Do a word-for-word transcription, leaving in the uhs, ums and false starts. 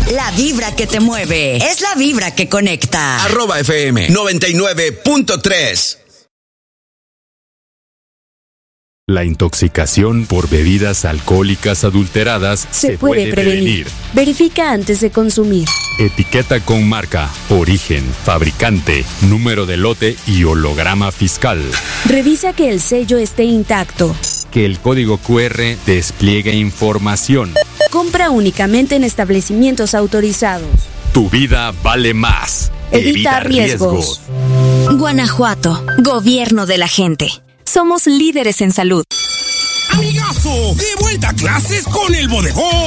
La vibra que te mueve es la vibra que conecta. Arroba F M noventa y nueve punto tres. La intoxicación por bebidas alcohólicas adulteradas se, se puede, puede prevenir. prevenir. Verifica antes de consumir. Etiqueta con marca, origen, fabricante, número de lote y holograma fiscal. Revisa que el sello esté intacto. Que el código cu erre despliegue información. Compra únicamente en establecimientos autorizados. Tu vida vale más. Evita, Evita riesgos. riesgos. Guanajuato, gobierno de la gente. Somos líderes en salud. ¡Amigazo! ¡De vuelta a clases con el bodegón!